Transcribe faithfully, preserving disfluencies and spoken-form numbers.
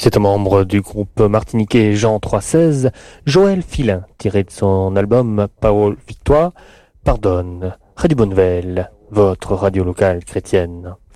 C'est un membre du groupe martiniquais Jean trois seize, Joël Filin, tiré de son album Parole Victoire, Pardonne. Radio Bonne Nouvelle, votre radio locale chrétienne.